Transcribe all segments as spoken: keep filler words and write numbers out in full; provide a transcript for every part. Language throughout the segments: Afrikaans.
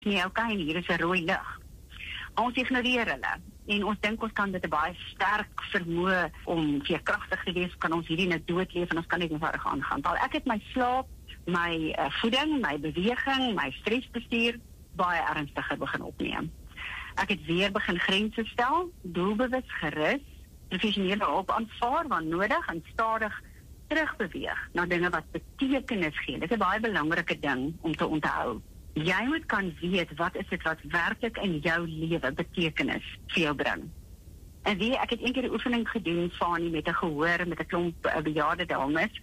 nee, okay, hier is 'n rooi lig. Ons ignoreer hulle en ons dink ons kan dit 'n baie sterk vermoë om veerkragtig te wees, kan ons hierdie nou doodleef en ons kan net verder aangaan. Al ek het my slaap, my uh, voeding, my beweging, my stresbestuur baie ernstiger begin opneem. Ek het weer begin grense stel, doelbewus gerus, professionele hulp aanvaar waar nodig en stadig terugbeweeg na dinge wat betekenis gee. Dit is 'n baie belangrike ding om te onthou. Jy moet kan weet wat is dit wat werklik in jou lewe betekenis vir jou bring. En wie, ek het eendag 'n oefening gedoen Fani met 'n gehoor met 'n klomp uh, bejaarde dames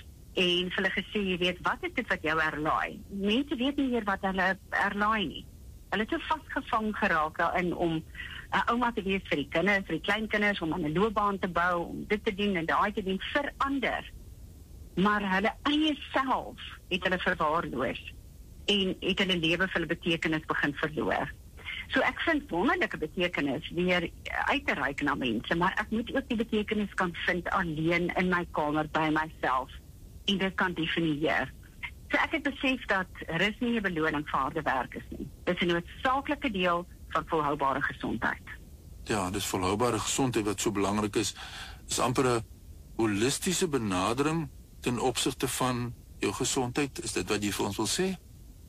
en vir hulle gesê, jy weet, wat is dit wat jou herlaai? Mense weet nie meer wat hulle herlaai nie. Hulle het so vasgevang geraak daarin om 'n uh, ouma te wees vir die kinders, vir die kleinkinders, om aan 'n loopbaan te bou, om dit te doen en daai te doen vir ander. Maar hulle eie self het hulle verwaarloos en het hulle lewe vir hulle betekenis begin verloor. So ek vind wonderlike betekenis weer uit te reik na mense, maar ek moet ook die betekenis kan vind alleen in my kamer by myself en dit kan definieer. So ek het besef dat rus nie 'n beloning vir harde werk is nie. Dit is 'n noodsaaklike deel van volhoubare gesondheid. Ja, dis volhoubare gesondheid wat so belangrik is. Is amper 'n holistiese benadering ten opsigte van jou gesondheid. Is dit wat jy vir ons wil sê?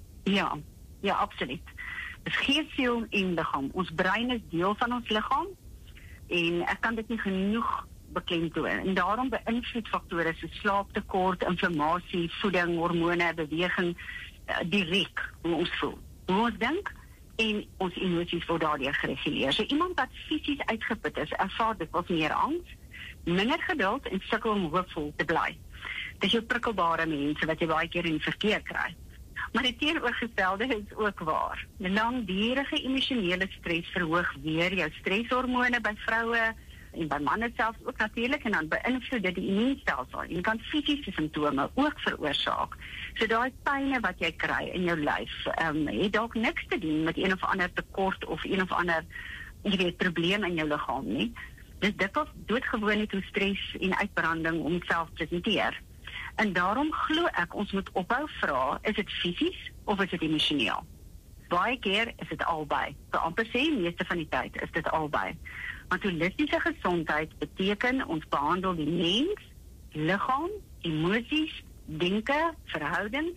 Ja, ja, absoluut. Dis gees, siel en liggaam. Ons brein is deel van ons liggaam en ek kan dit nie genoeg beklemtoon. En daarom beïnvloed faktore so slaaptekort, inflammasie, voeding, hormone, beweging uh, direk hoe ons voel, hoe ons dink en ons emosies word daardeur gereguleer. So iemand wat fisies uitgeput is, ervaar dit wat meer angs, minder geduld en sukkel om hoopvol te bly. Dis jou prikkelbare mense wat jy baie keer in die verkeer kry. Maar die teenoorgestelde is ook waar. Langdurige emosionele stres verhoog weer jou streshormone by vroue en by manne selfs ook natuurlik en dan beïnvloed dit die immuunstelsel. Jy kan fisiese simptome ook veroorsaak. So daai pyne wat jy kry in jou lyf, um, het dalk niks te doen met een of ander tekort of een of ander jy weet probleem in jou liggaam nie. Dis dikwels doodgewoon net hoe stres en uitbranding homself presenteer. En daarom glo ek ons moet ophou vra, is dit fisies of is dit emosioneel? Baie keer is dit albei. Vir amper sê, meeste van die tyd is dit albei. Want holistiese gesondheid beteken ons behandel die mens, liggaam, emosies, denke, verhoudings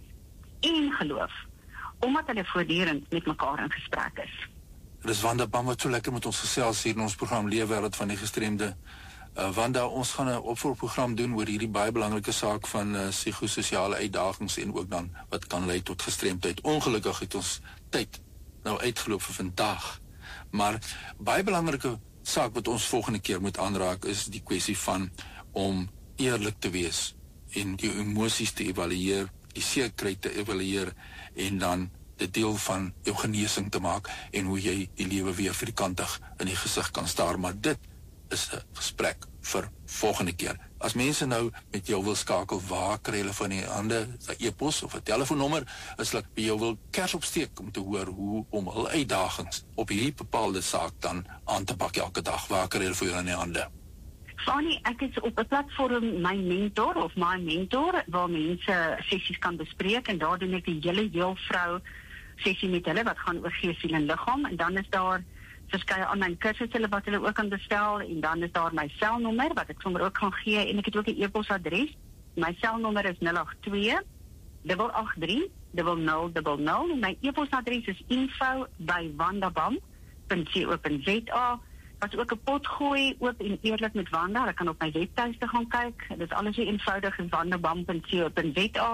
en geloof, omdat hulle voortdurend met mekaar in gesprek is. Dit is Wanda Bam wat so lekker met ons gesels hier in ons program Leefwêreld van die Gestremde. Uh, Wanda, ons gaan 'n opvolgprogram doen oor hierdie baie belangrike saak van uh, psigososiale uitdagings en ook dan wat kan lei tot gestremdheid. Ongelukkig het ons tyd nou uitgeloop vir vandag. Maar baie belangrike saak wat ons volgende keer moet aanraak is die kwessie van om eerlik te wees en die emosies te evalueer, die seerkry te evalueer en dan dit deel van jou genesing te maak en hoe jy die lewe weer vierkantig in die gesig kan staar. Maar dit is 'n gesprek vir volgende keer. As mense nou met jou wil skakel, waar kry hulle van die hande, 'n e-pos of 'n telefoonnommer, as hulle by jou wil kers opsteek om te hoor hoe om hul uitdagings op hierdie bepaalde saak dan aan te pak elke dag, waar kry hulle vir jou in die hande? Fanny, ek is op 'n platform My Mentor of My Mentor waar mense sessies kan bespreek en daar doen ek die hele heelvrou sessie met hulle wat gaan oor gees, siel en liggaam en dan is daar verskeie aanlyn kursusse wat hulle ook kan bestel en dan is daar my selnommer wat ek sommer ook gaan gee en ek het ook 'n e-posadres. My selnommer is nul agt twee agt agt drie nul nul nul nul en my e-posadres is info by wandabam punt co punt za. Wat ook 'n pot gooi oop en eerlik met Wanda. Ek kan op my webtuiste gaan kyk. Dit is alles so eenvoudig as wandabam punt co punt za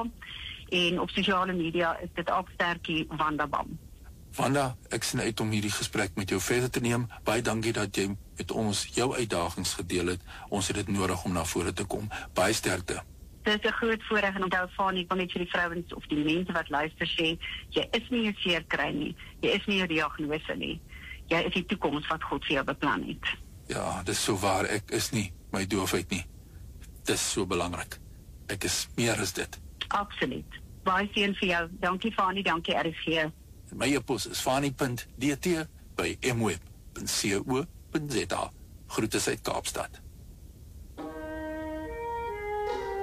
en op sosiale media is dit ook sterkie Wandabam. Wanda, ek sien uit om hierdie gesprek met jou verder te neem. Baie dankie dat jy met ons jou uitdagings gedeel het. Ons het dit nodig om na vore te kom. Baie sterkte. Dit is 'n groot voorreg en onthou van ek wil net vir die vrouens of die mense wat luister sê, jy is nie 'n seer kry nie. Jy is nie 'n diagnose nie. Jy is die toekoms wat God vir jou beplan het. Ja, dis so waar. Ek is nie my doofheid nie. Dis so belangrik. Ek is meer as dit. Absoluut. Baie seën vir jou. Dankie Fani, dankie R S G. My e-pos is fani punt d t by m web punt co punt za. Groete uit Kaapstad.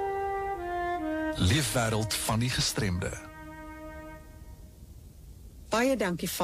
Leefwêreld van die Gestremde. Baie dankie.